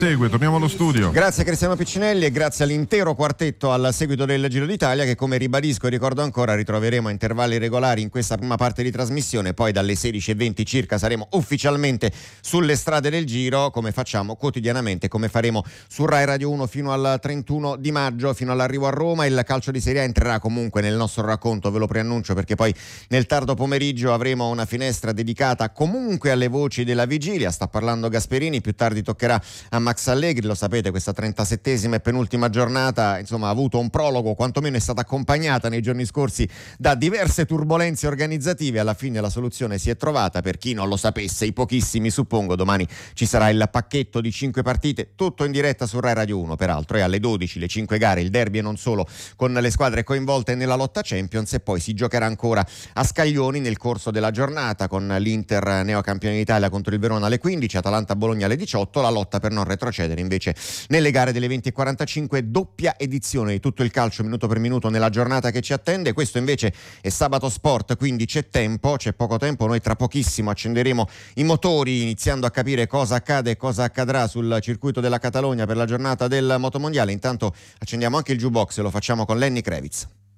Segue, torniamo allo studio. Grazie a Cristiano Piccinelli e grazie all'intero quartetto al seguito del Giro d'Italia che, come ribadisco e ricordo ancora, ritroveremo a intervalli regolari in questa prima parte di trasmissione. Poi dalle 16:20 circa saremo ufficialmente sulle strade del Giro, come facciamo quotidianamente, come faremo su Rai Radio 1 fino al 31 di maggio, fino all'arrivo a Roma. Il calcio di Serie A entrerà comunque nel nostro racconto, ve lo preannuncio, perché poi nel tardo pomeriggio avremo una finestra dedicata comunque alle voci della vigilia. Sta parlando Gasperini, più tardi toccherà a Max Allegri, lo sapete, questa 37esima e penultima giornata insomma ha avuto un prologo, quantomeno è stata accompagnata nei giorni scorsi da diverse turbolenze organizzative. Alla fine la soluzione si è trovata, per chi non lo sapesse, i pochissimi suppongo. Domani ci sarà il pacchetto di 5 partite, tutto in diretta su Rai Radio 1 peraltro, e alle 12 le 5 gare, il derby e non solo, con le squadre coinvolte nella lotta Champions. E poi si giocherà ancora a scaglioni nel corso della giornata, con l'Inter neocampione d'Italia contro il Verona alle 15, Atalanta-Bologna alle 18, la lotta per non retrocedere invece nelle gare delle 20:45, doppia edizione di tutto il calcio minuto per minuto nella giornata che ci attende. Questo invece è Sabato Sport, quindi c'è tempo, c'è poco tempo. Noi tra pochissimo accenderemo i motori iniziando a capire cosa accade e cosa accadrà sul circuito della Catalogna per la giornata del motomondiale. Intanto accendiamo anche il jukebox e lo facciamo con Lenny Kravitz.